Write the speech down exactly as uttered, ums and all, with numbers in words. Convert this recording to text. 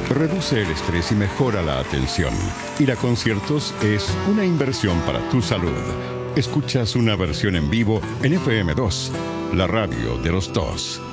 reduce el estrés y mejora la atención. Ir a conciertos es una inversión para tu salud. Escuchas una versión en vivo en F M dos, la radio de los dos.